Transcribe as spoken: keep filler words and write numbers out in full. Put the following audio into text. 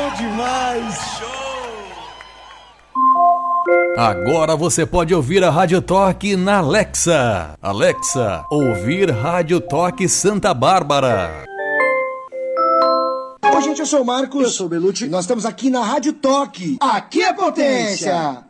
bom demais. Agora você pode ouvir a Rádio Toque na Alexa. Alexa, ouvir Rádio Toque Santa Bárbara. Oi, gente, eu sou o Marcos. Eu sou o Belucci. Nós estamos aqui na Rádio Toque. Aqui é potência.